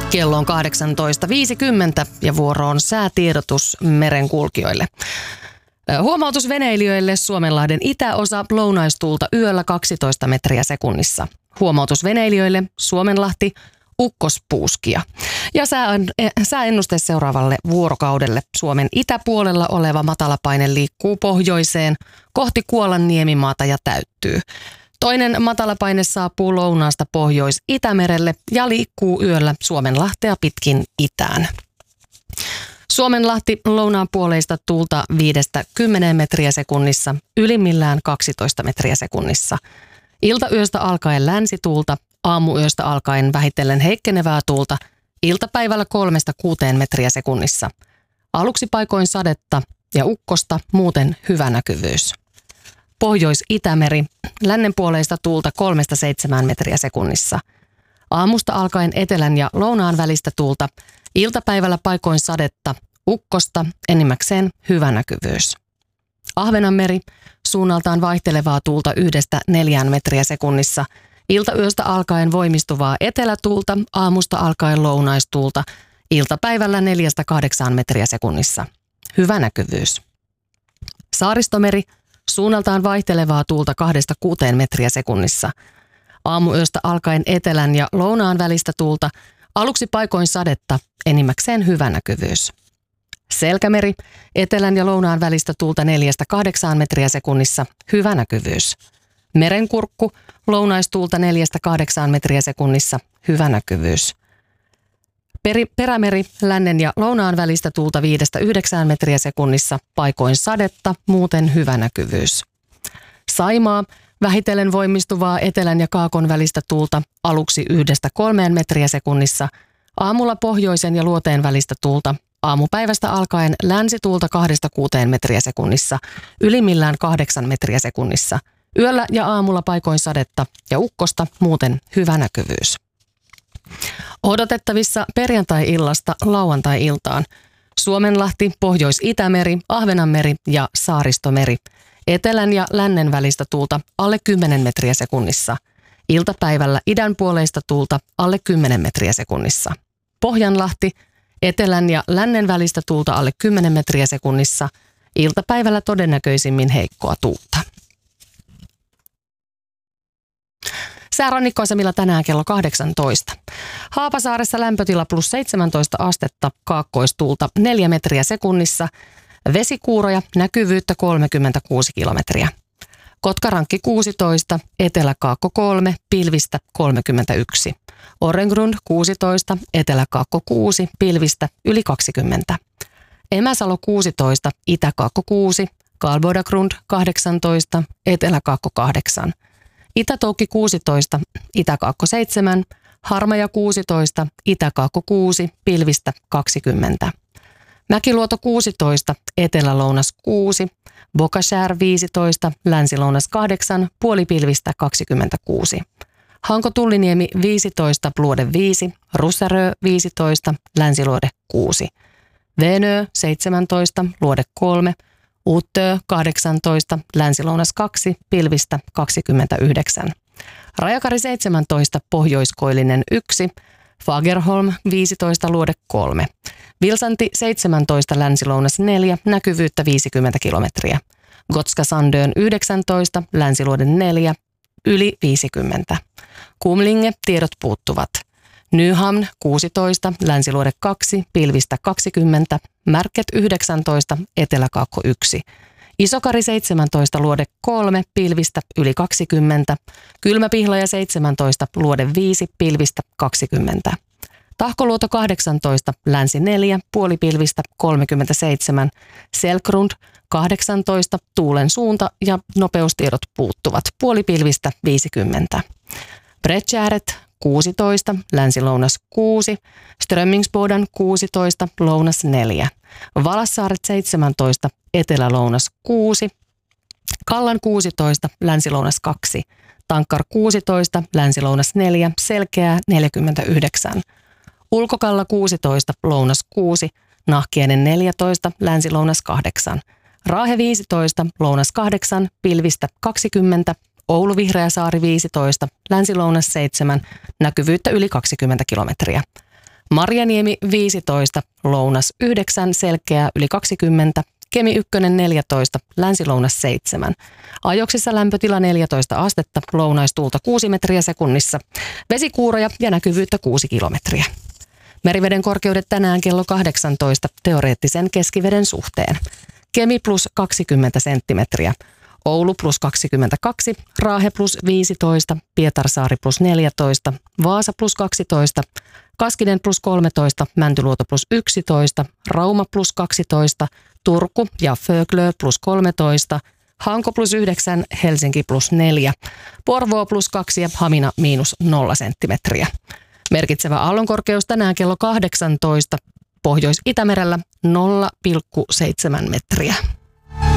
Kello on 18.50 ja vuoro on säätiedotus merenkulkijoille. Huomautus veneilijöille: Suomenlahden itäosa, lounaistuulta yöllä 12 metriä sekunnissa. Huomautus veneilijöille: Suomenlahti, ukkospuuskia. Ja sääennuste seuraavalle vuorokaudelle: Suomen itäpuolella oleva matalapaine liikkuu pohjoiseen kohti Kuolan niemimaata ja täyttyy. Toinen matalapaine saapuu lounaasta Pohjois-Itämerelle ja liikkuu yöllä Suomenlahtea pitkin itään. Suomenlahti, lounaan puoleista tuulta 5-10 metriä sekunnissa, ylimmillään 12 metriä sekunnissa. Iltayöstä alkaen länsituulta, aamuyöstä alkaen vähitellen heikkenevää tuulta, iltapäivällä 3-6 metriä sekunnissa. Aluksi paikoin sadetta ja ukkosta, muuten hyvä näkyvyys. Pohjois-Itämeri, lännenpuoleista tuulta 3-7 metriä sekunnissa. Aamusta alkaen etelän ja lounaan välistä tuulta, iltapäivällä paikoin sadetta, ukkosta, enimmäkseen hyvä näkyvyys. Ahvenanmeri, suunnaltaan vaihtelevaa tuulta 1-4 metriä sekunnissa. Iltayöstä alkaen voimistuvaa etelätuulta, aamusta alkaen lounaistuulta, iltapäivällä 4-8 metriä sekunnissa. Hyvä näkyvyys. Saaristomeri, suunnaltaan vaihtelevaa tuulta 2-6 metriä sekunnissa. Aamuyöstä alkaen etelän ja lounaan välistä tuulta, aluksi paikoin sadetta, enimmäkseen hyvä näkyvyys. Selkämeri, etelän ja lounaan välistä tuulta 4-8 metriä sekunnissa, hyvä näkyvyys. Merenkurkku, lounaistuulta 4-8 metriä sekunnissa, hyvä näkyvyys. Perämeri, lännen ja lounaan välistä tuulta 5-9 metriä sekunnissa, paikoin sadetta, muuten hyvä näkyvyys. Saimaa, vähitellen voimistuvaa etelän ja kaakon välistä tuulta, aluksi 1-3 metriä sekunnissa, aamulla pohjoisen ja luoteen välistä tuulta, aamupäivästä alkaen länsituulta 2-6 metriä sekunnissa, ylimmillään 8 metriä sekunnissa. Yöllä ja aamulla paikoin sadetta ja ukkosta, muuten hyvä näkyvyys. Odotettavissa perjantai-illasta lauantai-iltaan: Suomenlahti, Pohjois-Itämeri, Ahvenanmeri ja Saaristomeri. Etelän ja lännen välistä tuulta alle 10 metriä sekunnissa. Iltapäivällä idänpuoleista tuulta alle 10 metriä sekunnissa. Pohjanlahti, etelän ja lännen välistä tuulta alle 10 metriä sekunnissa. Iltapäivällä todennäköisimmin heikkoa tuulta. Säärannikkoasemilla tänään kello 18. Haapasaaressa lämpötila +17 astetta, kaakkoistuulta 4 metriä sekunnissa, vesikuuroja, näkyvyyttä 36 kilometriä. Kotkarankki 16, Etelä-Kaakko 3, pilvistä 31. Orrengrund 16, Etelä-Kaakko 6, pilvistä yli 20. Emäsalo 16, Itä-Kaakko 6, Kalbodagrund 18, Etelä-Kaakko 8. Itä-Toukki 16, Itä-Kaakko 7, Harmaja 16, Itä-Kaakko 6, pilvistä 20. Mäkiluoto 16, Etelä-Lounas 6, Bokashär 15, Länsi-Lounas 8, puolipilvistä 26. Hanko-Tulliniemi 15, Luode 5, Russarö 15, Länsiluode 6. Venö 17, Luode 3, Uttö 18, Länsi-Lounas 2, pilvistä 29. Rajakari 17, Pohjoiskoillinen 1, Fagerholm 15, Luode 3. Vilsanti 17, Länsi-Lounas 4, näkyvyyttä 50 kilometriä. Gotska Sandön 19, Länsiluode 4, yli 50. Kumlinge, tiedot puuttuvat. Nyhamn 16, Länsiluode 2, pilvistä 20, Märket 19, Etelä-Kaakko 1. Isokari 17, Luode 3, pilvistä yli 20, Kylmäpihlaja 17, Luode 5, pilvistä 20. Tahkoluoto 18, Länsi 4, puolipilvistä 37, Selkrund 18, tuulen suunta ja nopeustiedot puuttuvat, puolipilvistä 50. Bredtjäret 16, Länsi-Lounas 6, Strömmingsboden 16, Lounas 4, Valassaaret 17, Etelä-Lounas 6, Kallan 16, Länsi-Lounas 2, Tankkar 16, Länsi-Lounas 4, Selkeää 49, Ulkokalla 16, Lounas 6, Nahkiainen 14, Länsi-Lounas 8, Raahe 15, Lounas 8, pilvistä 20, Oulu Vihreäsaari 15, Länsi-Lounas 7, näkyvyyttä yli 20 kilometriä. Marjaniemi 15, lounas 9, selkeää yli 20, Kemi 1 14, länsi-lounas 7. Ajoksissa lämpötila 14 astetta, lounaistuulta 6 metriä sekunnissa, vesikuuroja ja näkyvyyttä 6 kilometriä. Meriveden korkeudet tänään kello 18 teoreettisen keskiveden suhteen. Kemi plus 20 senttimetriä, Oulu plus 22, Raahe plus 15, Pietarsaari plus 14, Vaasa plus 12, Kaskinen plus 13, Mäntyluoto plus 11, Rauma plus 12, Turku ja Föglö plus 13, Hanko plus 9, Helsinki plus 4, Porvoo plus 2 ja Hamina miinus 0 senttimetriä. Merkitsevä aallonkorkeus tänään kello 18, Pohjois-Itämerellä 0,7 metriä.